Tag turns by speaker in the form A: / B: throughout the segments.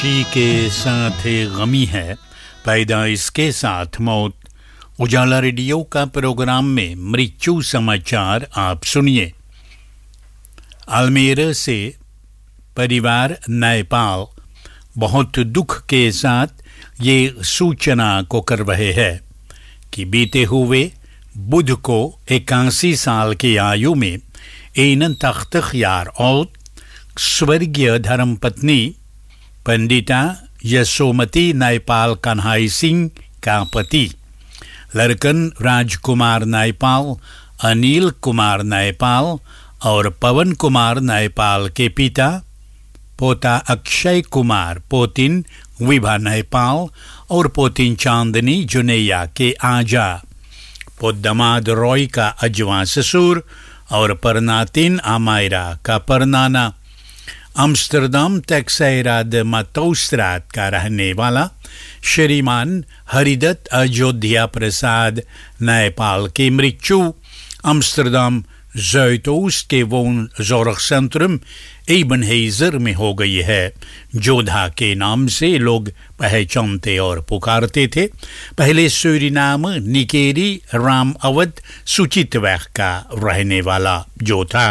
A: खुशी के साथ गमी है, पैदाइश के साथ मौत। उजाला रेडियो का प्रोग्राम में मृत्यु समाचार आप सुनिए। अल्मेरा से परिवार नेपाल बहुत दुख के साथ ये सूचना को कर रहे हैं कि बीते हुए बुध को 81 साल की आयु में 81 jaar oud स्वर्गीय धर्मपत्नी पंडिता यशोमती नैपाल कन्हाई सिंह का पति लड़कन राजकुमार नैपाल, अनिल कुमार नैपाल और पवन कुमार नैपाल के पिता पोता अक्षय कुमार, पोतिन विभा नैपाल और पोतिन चांदनी जुनैया के आजा, पोदमाद रॉय का अजवा ससुर और परनातिन अमायरा का परनाना। अम्स्टरडम टेक्सैरा de Matoustraat का रहने वाला श्रीमान हरिदत्त अयोध्या प्रसाद नेपाल की मृत्यु अम्स्टरडम Zuidoost के woonzorgcentrum Ebenezer में हो गई है। जोधा के नाम से लोग पहचानते और पुकारते थे। पहले सूरीनाम निकेरी राम अवध सुचितवैख का रहने वाला जो था।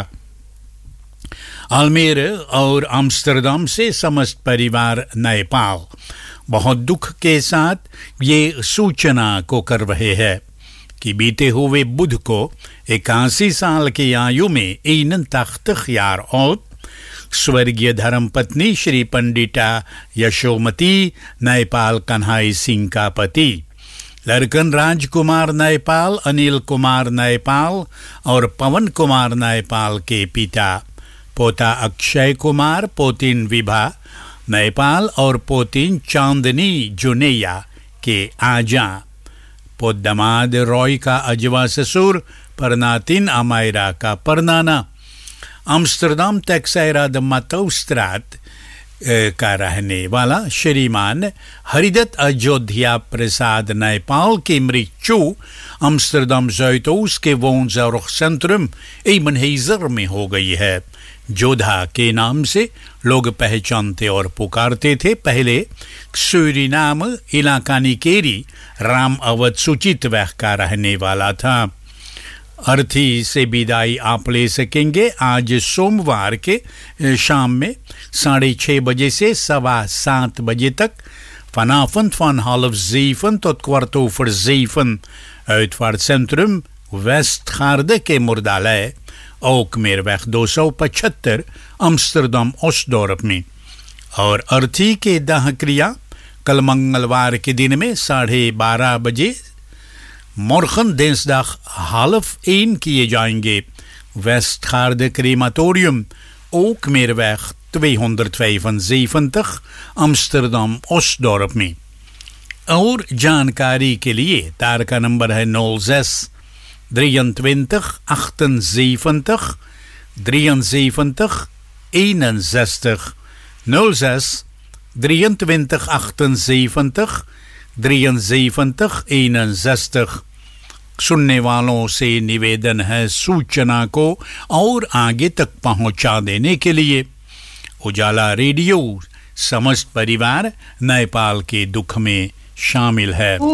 A: अल्मेरा और अम्स्टरडम से समस्त परिवार नेपाल बहुत दुख के साथ ये सूचना को कर रहे हैं कि बीते हुए बुध को 81 साल की आयु में 81 jaar oud स्वर्गीय धर्मपत्नी श्री पंडिता यशोमती नैपाल कन्हाई सिंह का पति लड़कन राजकुमार नैपाल, अनिल कुमार नैपाल और पवन कुमार नैपाल के पिता पोता अक्षय कुमार, पोतिन विभा नैपाल और पोतिन चांदनी जुनैया के आजा, पोदमाद रॉय का अजवा ससुर, परनातिन अमायरा का परनाना। अम्स्टरडम टेक्सैरा de Matoustraat का रहने वाला श्रीमान हरिदत्त अयोध्या प्रसाद नेपाल की मृत्यु अम्स्टरडम Zuidoost के woonzorgcentrum Ebenezer में हो गई है। जोधा के नाम से लोग पहचानते और पुकारते थे। पहले सूरीनाम इलाका निकेरी राम अवध सुचितवैख का रहने वाला था। अर्थी से विदाई आप ले सकेंगे आज सोमवार के शाम में 6:30 बजे से 7:15 बजे तक vanavond van 6:30 tot 7:15 uitvaartcentrum Westgaarde के मुर्दालय ओकमेरweg 275 अम्स्टरडम ओस्टडोर्प में। और अर्थी के दाह क्रिया कल मंगलवार के दिन में 12:30 बजे morgen dinsdag 12:30 किए जाएंगे। Westgaarde क्रीमाटोरियम ओकमेरweg 275 अम्स्टरडम ओस्टडोर्प में। और जानकारी के लिए तार का नंबर है 06 23 78 73 61 06 23 78 73 61। सुनने वालों से निवेदन है सूचना को और आगे तक पहुंचा देने के लिए। उजाला रेडियो समस्त परिवार नेपाल के दुख में शामिल है।